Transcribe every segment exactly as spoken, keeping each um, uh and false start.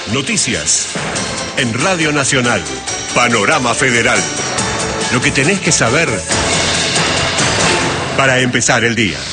Noticias. En Radio Nacional. Panorama Federal. Lo que tenés que saber para empezar el día.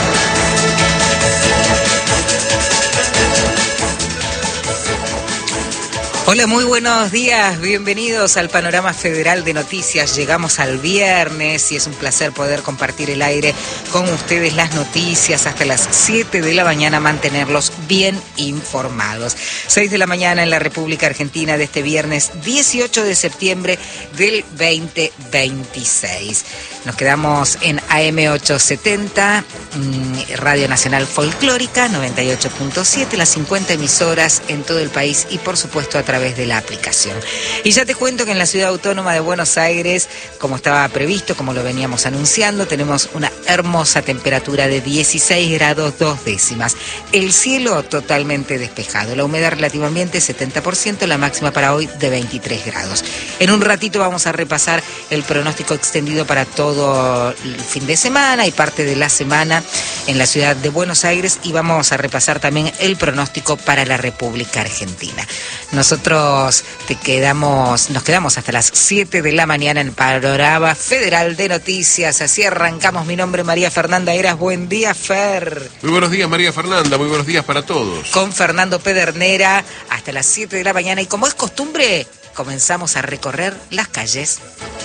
Hola, muy buenos días, bienvenidos al Panorama Federal de Noticias. Llegamos al viernes y es un placer poder compartir el aire con ustedes, las noticias hasta las siete de la mañana, mantenerlos bien informados. seis de la mañana en la República Argentina de este viernes dieciocho de septiembre del veinte veintiséis. Nos quedamos en A M ochocientos setenta, Radio Nacional Folclórica noventa y ocho punto siete, las cincuenta emisoras en todo el país y por supuesto a través de la aplicación. Y ya te cuento que en la Ciudad Autónoma de Buenos Aires, como estaba previsto, como lo veníamos anunciando, tenemos una hermosa temperatura de dieciséis grados dos décimas. El cielo totalmente despejado, la humedad relativa ambiente setenta por ciento, la máxima para hoy de veintitrés grados. En un ratito vamos a repasar el pronóstico extendido para todo el fin de semana y parte de la semana en la ciudad de Buenos Aires, y vamos a repasar también el pronóstico para la República Argentina. Nosotros te quedamos, nos quedamos hasta las siete de la mañana en Panorama Federal de Noticias. Así arrancamos. Mi nombre es María Fernanda Heras. Buen día, Fer. Muy buenos días, María Fernanda. Muy buenos días para todos. Con Fernando Pedernera hasta las siete de la mañana. Y como es costumbre, comenzamos a recorrer las calles.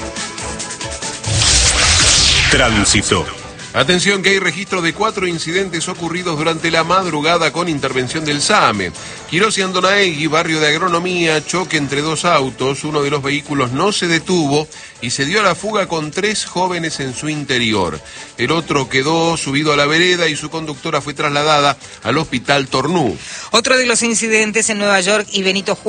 Tránsito. Atención que hay registro de cuatro incidentes ocurridos durante la madrugada con intervención del SAME. Quirós y Andonaegui, barrio de Agronomía, choque entre dos autos. Uno de los vehículos no se detuvo y se dio a la fuga con tres jóvenes en su interior. El otro quedó subido a la vereda y su conductora fue trasladada al hospital Tornú. Otro de los incidentes en Nueva York y Benito Juárez.